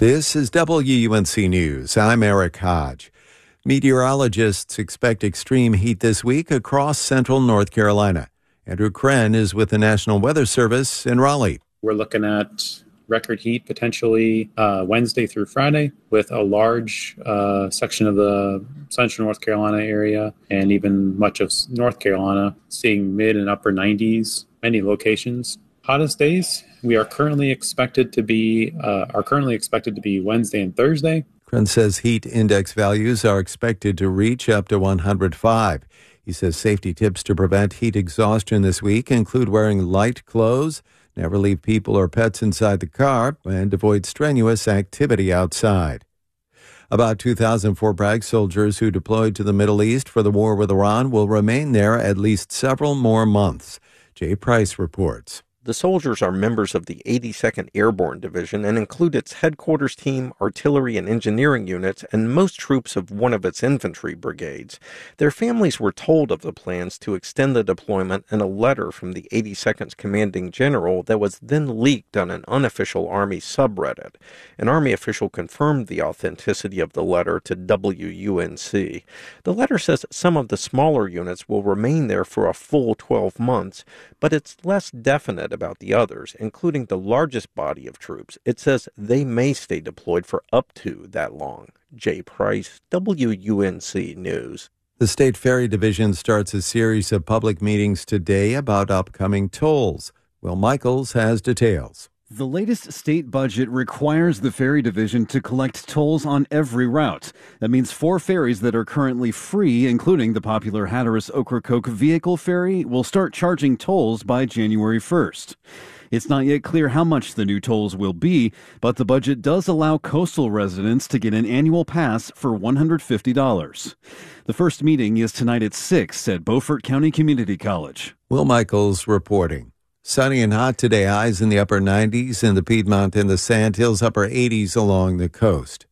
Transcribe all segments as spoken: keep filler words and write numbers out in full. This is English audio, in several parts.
This is W U N C News. I'm Eric Hodge. Meteorologists expect extreme heat this week across central North Carolina. Andrew Kren is with the National Weather Service in Raleigh. We're looking at record heat potentially uh, Wednesday through Friday, with a large uh, section of the central North Carolina area and even much of North Carolina seeing mid and upper nineties, many locations. Hottest days we are currently expected to be uh, are currently expected to be Wednesday and Thursday. Kren says heat index values are expected to reach up to one hundred five. He says safety tips to prevent heat exhaustion this week include wearing light clothes, never leave people or pets inside the car, and avoid strenuous activity outside. About two thousand Fort Bragg soldiers who deployed to the Middle East for the war with Iran will remain there at least several more months. Jay Price reports. The soldiers are members of the eighty-second Airborne Division and include its headquarters team, artillery and engineering units, and most troops of one of its infantry brigades. Their families were told of the plans to extend the deployment in a letter from the eighty-second's commanding general that was then leaked on an unofficial Army subreddit. An Army official confirmed the authenticity of the letter to W U N C. The letter says some of the smaller units will remain there for a full twelve months, but it's less definite about the others, including the largest body of troops. It says they may stay deployed for up to that long. Jay Price, W U N C News. The State Ferry Division starts a series of public meetings today about upcoming tolls. Will Michaels has details. The latest state budget requires the ferry division to collect tolls on every route. That means four ferries that are currently free, including the popular Hatteras-Ocracoke vehicle ferry, will start charging tolls by January first. It's not yet clear how much the new tolls will be, but the budget does allow coastal residents to get an annual pass for one hundred fifty dollars. The first meeting is tonight at six at Beaufort County Community College. Will Michaels reporting. Sunny and hot today, highs in the upper nineties in the Piedmont and the Sandhills, upper eighties along the coast.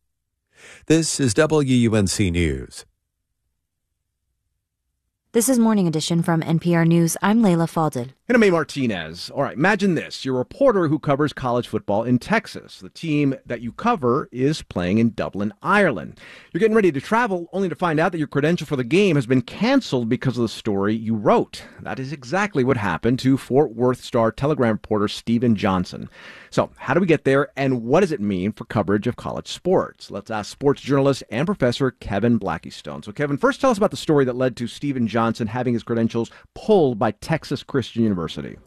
This is W U N C News. This is Morning Edition from N P R News. I'm Layla Fadel. And I'm A. Martinez. All right, imagine this. You're a reporter who covers college football in Texas. The team that you cover is playing in Dublin, Ireland. You're getting ready to travel, only to find out that your credential for the game has been canceled because of the story you wrote. That is exactly what happened to Fort Worth Star-Telegram reporter Steven Johnson. So how do we get there, and what does it mean for coverage of college sports? Let's ask sports journalist and professor Kevin Blackistone. So, Kevin, first tell us about the story that led to Steven Johnson having his credentials pulled by Texas Christian University.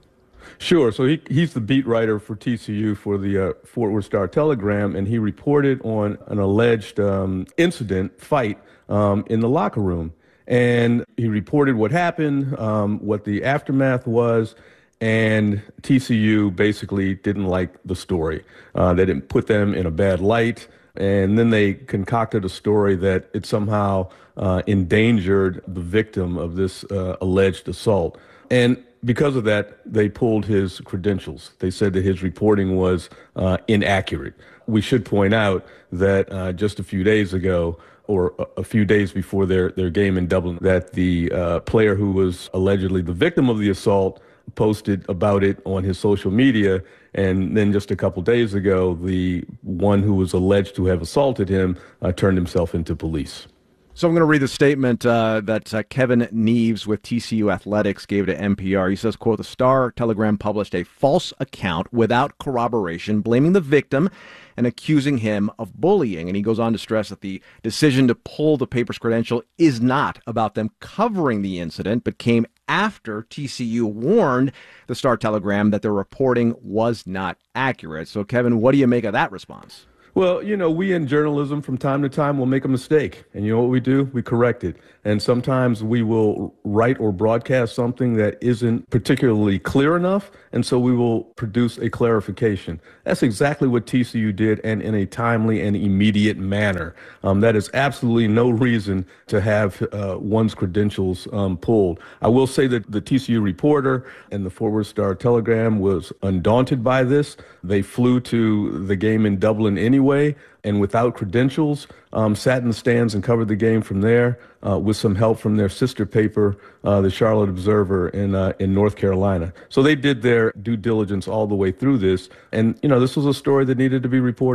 Sure. So he he's the beat writer for T C U for the uh, Fort Worth Star-Telegram, and he reported on an alleged um, incident, fight um, in the locker room. And he reported what happened, um, what the aftermath was, and T C U basically didn't like the story. Uh, they didn't put them in a bad light. And then they concocted a story that it somehow uh, endangered the victim of this uh, alleged assault. And because of that, they pulled his credentials. They said that his reporting was uh, inaccurate. We should point out that uh, just a few days ago, or a, a few days before their, their game in Dublin, that the uh, player who was allegedly the victim of the assault posted about it on his social media. And then just a couple days ago, the one who was alleged to have assaulted him uh, turned himself into police. So I'm going to read the statement uh, that uh, Kevin Neves with T C U Athletics gave to N P R. He says, quote, "The Star-Telegram published a false account without corroboration, blaming the victim and accusing him of bullying." And he goes on to stress that the decision to pull the paper's credential is not about them covering the incident, but came after T C U warned the Star-Telegram that their reporting was not accurate. So, Kevin, what do you make of that response? Well, you know, we in journalism from time to time will make a mistake. And you know what we do? We correct it. And sometimes we will write or broadcast something that isn't particularly clear enough. And so we will produce a clarification. That's exactly what T C U did, and in a timely and immediate manner. Um, that is absolutely no reason to have uh, one's credentials um, pulled. I will say that the T C U reporter and the Fort Worth Star-Telegram was undaunted by this. They flew to the game in Dublin anyway, and without credentials, um, sat in the stands and covered the game from there uh, with some help from their sister paper, uh, the Charlotte Observer in uh, in North Carolina. So they did their due diligence all the way through this. And, you know, this was a story that needed to be reported.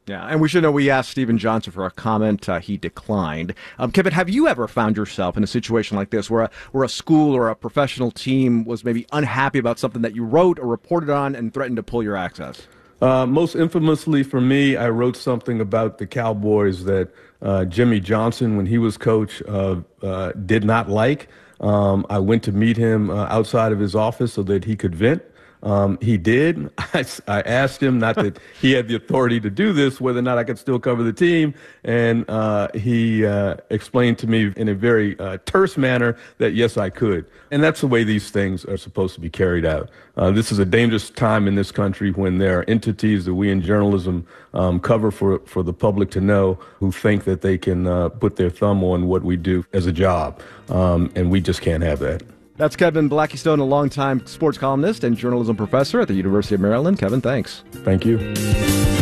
Yeah, and we should know we asked Stephen Johnson for a comment. Uh, he declined. Um, Kevin, have you ever found yourself in a situation like this where a, where a school or a professional team was maybe unhappy about something that you wrote or reported on and threatened to pull your access? Uh, most infamously for me, I wrote something about the Cowboys that uh, Jimmy Johnson, when he was coach, uh, uh, did not like. Um, I went to meet him uh, outside of his office so that he could vent. Um, he did. I, I asked him, not that he had the authority to do this, whether or not I could still cover the team. And uh, he uh, explained to me in a very uh, terse manner that, yes, I could. And that's the way these things are supposed to be carried out. Uh, this is a dangerous time in this country when there are entities that we in journalism um, cover for, for the public to know who think that they can uh, put their thumb on what we do as a job. Um, and we just can't have that. That's Kevin Blackistone, a longtime sports columnist and journalism professor at the University of Maryland. Kevin, thanks. Thank you.